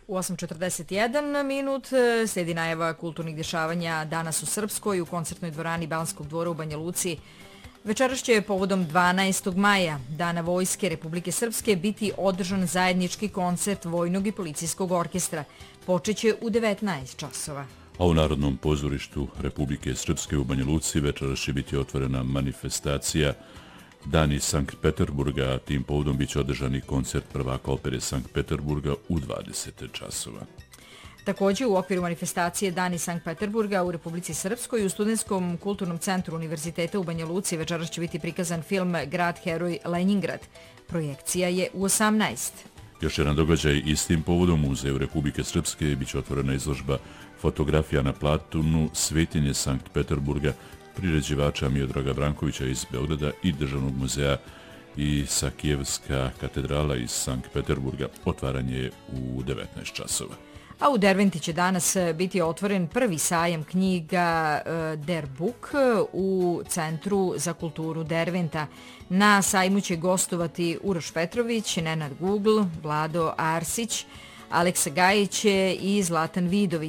U 8:41 minut slijedi najava kulturnih dešavanja danas u Srpskoj u koncertnoj dvorani Banskog dvora u Banja Luci. Večeras će povodom 12. maja, Dana Vojske Republike Srpske, biti održan zajednički koncert Vojnog i policijskog orkestra. Počeće u 19 časova. A u Narodnom pozorištu Republike Srpske u Banja Luci večeras će biti otvorena manifestacija Dani Sankt Peterburga, a tim povodom biće održani koncert prvaka opere Sankt Peterburga u 20 časova. Također u okviru manifestacije Dani Sankt Peterburga u Republici Srpskoj u Studentskom kulturnom centru Univerziteta u Banja Luci večeras će biti prikazan film Grad heroj Leningrad. Projekcija je u 18. Još jedan događaj istim povodom u Muzeju Republike Srpske biće otvorena izložba fotografija na platunu Svetinje Sankt Peterburga priređivača Miodraga Brankovića iz Beograda i Državnog muzeja i Sakijevska katedrala iz Sankt Peterburga. Otvaranje je u 19 časova. A u Derventi će danas biti otvoren prvi sajam knjiga Der Book u Centru za kulturu Derventa. Na sajmu će gostovati Uroš Petrović, Nenad Google, Vlado Arsić, Aleksa Gajić i Zlatan Vidović.